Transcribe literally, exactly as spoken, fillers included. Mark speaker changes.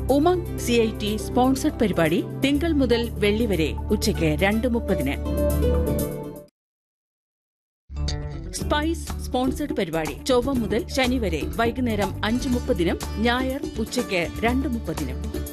Speaker 1: Umang C I T sponsored പരിപാടി തിങ്കൾ മുതൽ വെള്ളി വരെ ഉച്ചയ്ക്ക് രണ്ട് മുപ്പതിന്. സ്പൈസ് സ്പോൺസർഡ് പരിപാടി ചൊവ്വ മുതൽ ശനി വരെ വൈകുന്നേരം അഞ്ച് മുപ്പതിനും ഞായർ ഉച്ചയ്ക്ക് രണ്ട് മുപ്പതിനും.